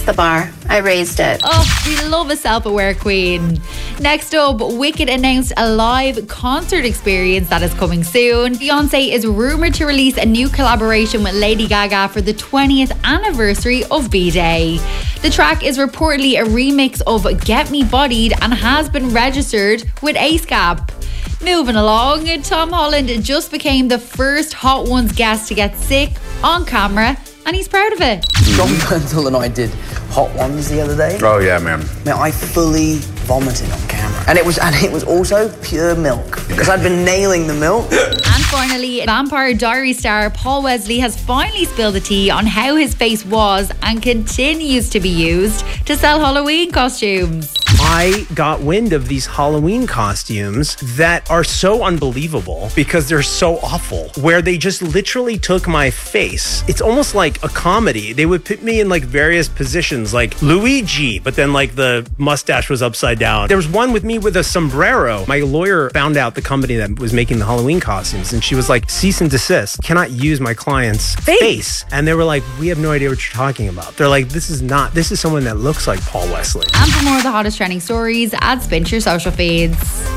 the bar. I raised it. Oh, we love a self-aware queen. Next up, Wicked announced a live concert experience that is coming soon. Beyoncé is rumoured to release a new collaboration with Lady Gaga for the 20th anniversary of B-Day. The track is reportedly a remix of Get Me Bodied and has been registered with ASCAP. Moving along, Tom Holland just became the first Hot Ones guest to get sick on camera, and he's proud of it. John Bernthal and I did Hot Ones the other day. Oh yeah, man. Now, I fully vomited on camera. And it was also pure milk. Because I'd been nailing the milk. And finally, Vampire Diaries star Paul Wesley has finally spilled the tea on how his face was and continues to be used to sell Halloween costumes. I got wind of these Halloween costumes that are so unbelievable because they're so awful, where they just literally took my face. It's almost like a comedy. They would put me in like various positions, like Luigi, but then like the mustache was upside down. There was one with me with a sombrero. My lawyer found out the company that was making the Halloween costumes, and she was like, cease and desist. Cannot use my client's face. And they were like, we have no idea what you're talking about. They're like, this is someone that looks like Paul Wesley. And for more of the hottest trending stories, add Spin to your social feeds.